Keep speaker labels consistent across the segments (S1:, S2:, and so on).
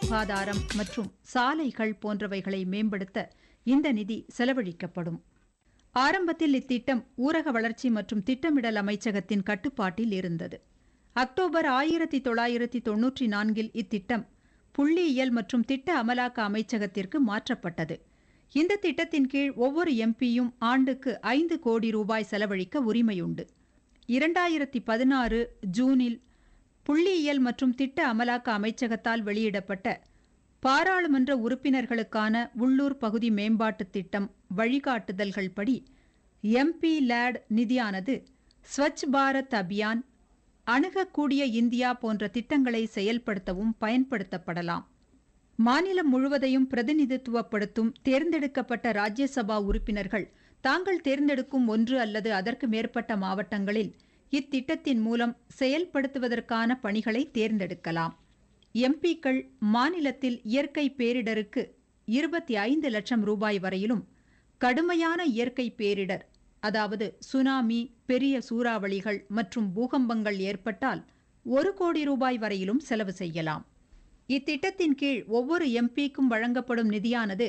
S1: சுகாதாரம் மற்றும் சாலைகள் போன்றவைகளை மேம்படுத்த இந்த நிதி செலவழிக்கப்படும். ஆரம்பத்தில் இத்திட்டம் ஊரக வளர்ச்சி மற்றும் திட்டமிடல் அமைச்சகத்தின் கட்டுப்பாட்டில் இருந்தது. அக்டோபர் 1994 இத்திட்டம் புள்ளியியல் மற்றும் திட்ட அமலாக்க அமைச்சகத்திற்கு மாற்றப்பட்டது. இந்த திட்டத்தின் கீழ் ஒவ்வொரு எம்பியும் ஆண்டுக்கு 5 கோடி ரூபாய் செலவழிக்க உரிமையுண்டு. 2016 ஜூனில் புள்ளியியல் மற்றும் திட்ட அமலாக்க அமைச்சகத்தால் வெளியிடப்பட்ட பாராளுமன்ற உறுப்பினர்களுக்கான உள்ளூர் பகுதி மேம்பாட்டுத் திட்டம் வழிகாட்டுதல்கள் படி எம்பி லேட் நிதியானது ஸ்வச் பாரத் அபியான், அணுகக்கூடிய இந்தியா போன்ற திட்டங்களை செயல்படுத்தவும் பயன்படுத்தப்படலாம். மாநிலம் முழுவதையும் பிரதிநிதித்துவப்படுத்தும் தேர்ந்தெடுக்கப்பட்ட ராஜ்யசபா உறுப்பினர்கள் தாங்கள் தேர்ந்தெடுக்கும் 1 அல்லது அதற்கு மேற்பட்ட மாவட்டங்களில் இத்திட்டத்தின் மூலம் செயல்படுத்துவதற்கான பணிகளை தேர்ந்தெடுக்கலாம். எம்பிக்கள் மாநிலத்தில் இயற்கை பேரிடருக்கு 25 லட்சம் ரூபாய் வரையிலும், கடுமையான இயற்கை பேரிடர் அதாவது சுனாமி, பெரிய சூறாவளிகள் மற்றும் பூகம்பங்கள் ஏற்பட்டால் 1 கோடி ரூபாய் வரையிலும் செலவு செய்யலாம். இத்திட்டத்தின் கீழ் ஒவ்வொரு எம்பிக்கும் வழங்கப்படும் நிதியானது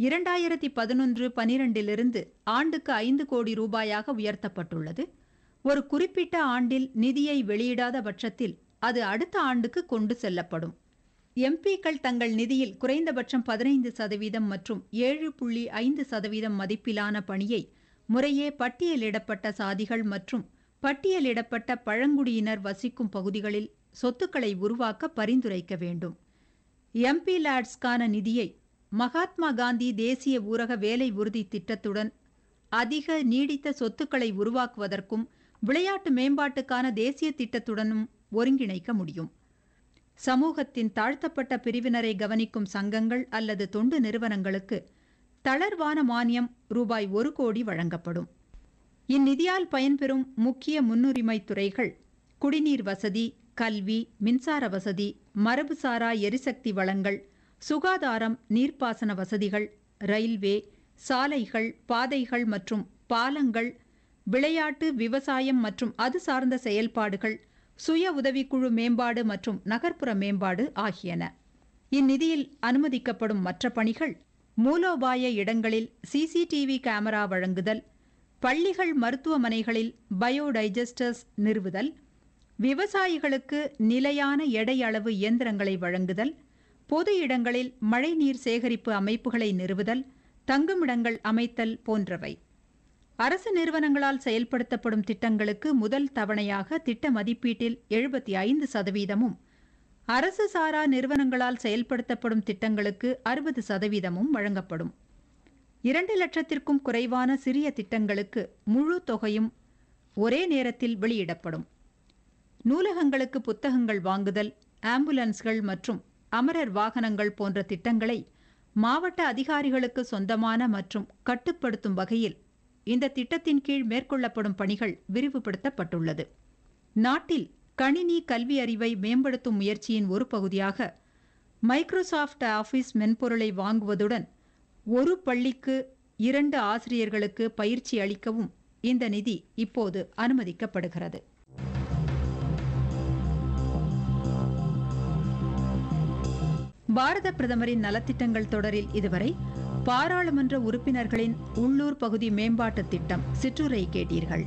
S1: 2011-12 ஆண்டுக்கு 5 கோடி ரூபாயாக உயர்த்தப்பட்டுள்ளது. ஒரு குறிப்பிட்ட ஆண்டில் நிதியை வெளியிடாத பட்சத்தில் அது அடுத்த ஆண்டுக்கு கொண்டு செல்லப்படும். எம்பிக்கள் தங்கள் நிதியில் குறைந்தபட்சம் 15% மற்றும் 7.5% மதிப்பிலான பணியை முறையே பட்டியலிடப்பட்ட சாதிகள் மற்றும் பட்டியலிடப்பட்ட பழங்குடியினர் வசிக்கும் பகுதிகளில் சொத்துக்களை உருவாக்க பரிந்துரைக்க வேண்டும். எம்பி லேட்ஸ்க்கான நிதியை மகாத்மா காந்தி தேசிய ஊரக வேலை உறுதி திட்டத்துடன் அதிக நீடித்த சொத்துக்களை உருவாக்குவதற்கும் விளையாட்டு மேம்பாட்டுக்கான தேசிய திட்டத்துடனும் ஒருங்கிணைக்க முடியும். சமூகத்தின் தாழ்த்தப்பட்ட பிரிவினரை கவனிக்கும் சங்கங்கள் அல்லது தொண்டு நிறுவனங்களுக்கு தளர்வான மானியம் ரூபாய் 1 கோடி வழங்கப்படும். இந்நிதியால் பயன்பெறும் முக்கிய முன்னுரிமை துறைகள் குடிநீர் வசதி, கல்வி, மின்சார வசதி, மரபுசாரா எரிசக்தி வளங்கள், சுகாதாரம், நீர்ப்பாசன வசதிகள், ரயில்வே, சாலைகள், பாதைகள் மற்றும் பாலங்கள், விளையாட்டு, விவசாயம் மற்றும் அது சார்ந்த செயல்பாடுகள், சுய உதவிக்குழு மேம்பாடு மற்றும் நகர்ப்புற மேம்பாடு ஆகியன. இந்நிதியில் அனுமதிக்கப்படும் மற்ற பணிகள் மூலோபாய இடங்களில் சிசிடிவி கேமரா வழங்குதல், பள்ளிகள், மருத்துவமனைகளில் பயோடைஜஸ்டர்ஸ் நிறுவுதல், விவசாயிகளுக்கு நிலையான எடை அளவு இயந்திரங்களை வழங்குதல், பொது இடங்களில் மழைநீர் சேகரிப்பு அமைப்புகளை நிறுவுதல், தங்குமிடங்கள் அமைத்தல் போன்றவை. அரசு நிறுவனங்களால் செயல்படுத்தப்படும் திட்டங்களுக்கு முதல் தவணையாக திட்ட மதிப்பீட்டில் 75%, அரசு சாரா நிறுவனங்களால் செயல்படுத்தப்படும் திட்டங்களுக்கு 60% வழங்கப்படும். 2 லட்சத்திற்கும் குறைவான சிறிய திட்டங்களுக்கு முழு தொகையும் ஒரே நேரத்தில் வெளியிடப்படும். நூலகங்களுக்கு புத்தகங்கள் வாங்குதல், ஆம்புலன்ஸ்கள் மற்றும் அமரர் வாகனங்கள் போன்ற திட்டங்களை மாவட்ட அதிகாரிகளுக்கு சொந்தமான மற்றும் கட்டுப்படுத்தும் வகையில் இந்த திட்டத்தின் கீழ் மேற்கொள்ளப்படும் பணிகள் விரிவுபடுத்தப்பட்டுள்ளது. நாட்டில் கணினி கல்வி அறிவை மேம்படுத்தும் முயற்சியின் ஒரு பகுதியாக மைக்ரோசாஃப்ட் ஆஃபீஸ் மென்பொருளை வாங்குவதுடன் ஒரு பள்ளிக்கு 2 ஆசிரியர்களுக்கு பயிற்சி அளிக்கவும் இந்த நிதி இப்போது அனுமதிக்கப்படுகிறது. பாரத பிரதமரின் நலத்திட்டங்கள் தொடரில் இதுவரை பாராளுமன்ற உறுப்பினர்களின் உள்ளூர் பகுதி மேம்பாட்டுத் திட்டம் சிற்றுரை கேட்டீர்கள்.